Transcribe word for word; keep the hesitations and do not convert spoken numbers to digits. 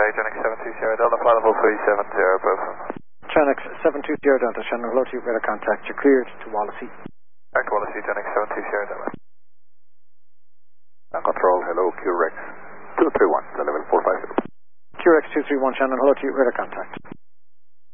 Genex seven two zero Delta, flight level three seven zero, Brooklyn. Genex seven two zero Delta, Shannon, hello to you, radar contact. You're cleared to Wallasey. Back to Wallasey, Genex seven two zero Delta. Ground control, hello, Q-Rex two three one, the level four five zero. Q Rex two three one, Shannon, hello to you, radar contact.